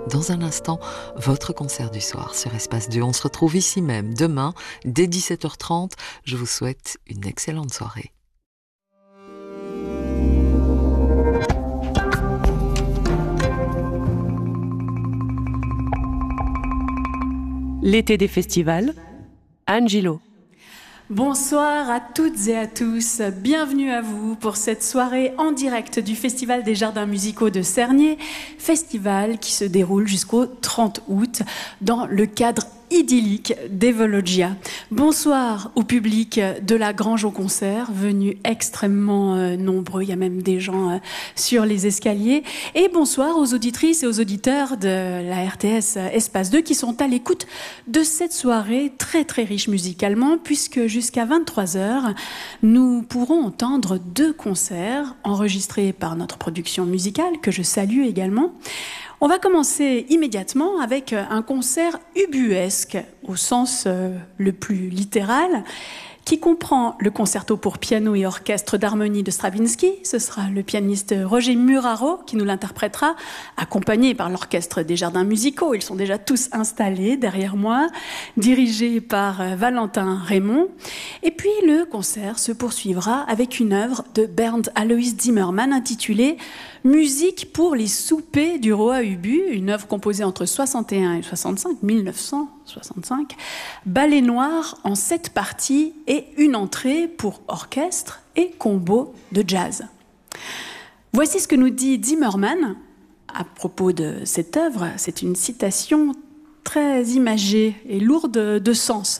Dans un instant, votre concert du soir sur Espace 2. On se retrouve ici même demain dès 17h30. Je vous souhaite une excellente soirée. L'été des festivals, Anne Gillot. Bonsoir à toutes et à tous, bienvenue à vous pour cette soirée en direct du Festival des Jardins Musicaux de Cernay, festival qui se déroule jusqu'au 30 août dans le cadre idyllique d'Evologia. Bonsoir au public de la Grange au concert, venu extrêmement nombreux, il y a même des gens sur les escaliers, et bonsoir aux auditrices et aux auditeurs de la RTS Espace 2 qui sont à l'écoute de cette soirée très très riche musicalement, puisque jusqu'à 23h, nous pourrons entendre 2 concerts enregistrés par notre production musicale, que je salue également. On va commencer immédiatement avec un concert ubuesque, au sens le plus littéral, qui comprend le concerto pour piano et orchestre d'harmonie de Stravinsky. Ce sera le pianiste Roger Muraro qui nous l'interprétera, accompagné par l'orchestre des Jardins Musicaux. Ils sont déjà tous installés derrière moi, dirigé par Valentin Raymond. Et puis le concert se poursuivra avec une œuvre de Bernd Alois Zimmermann intitulée Musique pour les soupers du roi Ubu, une œuvre composée entre 61 et 1965, ballet noir en 7 parties et une entrée pour orchestre et combo de jazz. Voici ce que nous dit Zimmermann à propos de cette œuvre. C'est une citation très imagée et lourde de sens.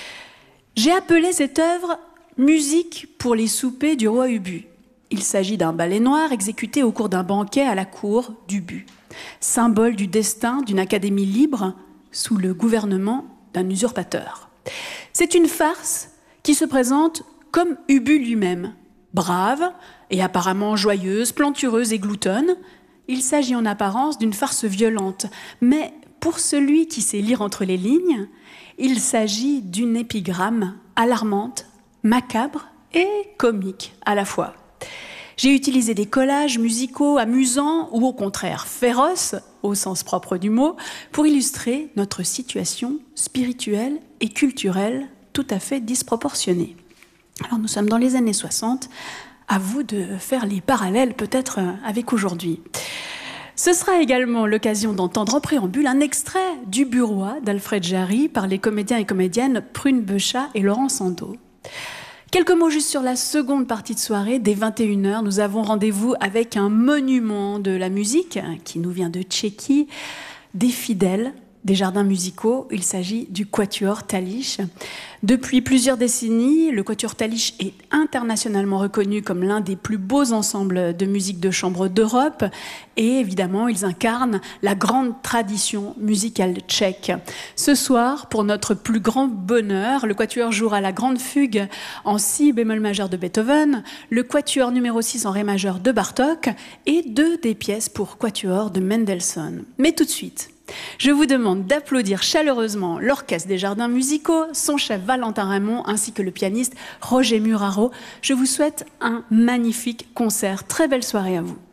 J'ai appelé cette œuvre Musique pour les soupers du roi Ubu. Il s'agit d'un ballet noir exécuté au cours d'un banquet à la cour d'Ubu, symbole du destin d'une académie libre sous le gouvernement d'un usurpateur. C'est une farce qui se présente comme Ubu lui-même, brave et apparemment joyeuse, plantureuse et gloutonne. Il s'agit en apparence d'une farce violente, mais pour celui qui sait lire entre les lignes, il s'agit d'une épigramme alarmante, macabre et comique à la fois. J'ai utilisé des collages musicaux amusants ou au contraire féroces, au sens propre du mot, pour illustrer notre situation spirituelle et culturelle tout à fait disproportionnée. Alors nous sommes dans les années 60, à vous de faire les parallèles peut-être avec aujourd'hui. Ce sera également l'occasion d'entendre en préambule un extrait du Burois d'Alfred Jarry par les comédiens et comédiennes Prune Beuchat et Laurent Sandeau. Quelques mots juste sur la seconde partie de soirée. Dès 21h, nous avons rendez-vous avec un monument de la musique qui nous vient de Tchéquie, des fidèles des Jardins Musicaux. Il s'agit du Quatuor Talich. Depuis plusieurs décennies, le Quatuor Talich est internationalement reconnu comme l'un des plus beaux ensembles de musique de chambre d'Europe. Et évidemment, ils incarnent la grande tradition musicale tchèque. Ce soir, pour notre plus grand bonheur, le Quatuor jouera la grande fugue en si bémol majeur de Beethoven, le Quatuor numéro 6 en ré majeur de Bartók et 2 des pièces pour Quatuor de Mendelssohn. Mais tout de suite, je vous demande d'applaudir chaleureusement l'Orchestre des Jardins Musicaux, son chef Valentin Raymond ainsi que le pianiste Roger Muraro. Je vous souhaite un magnifique concert. Très belle soirée à vous.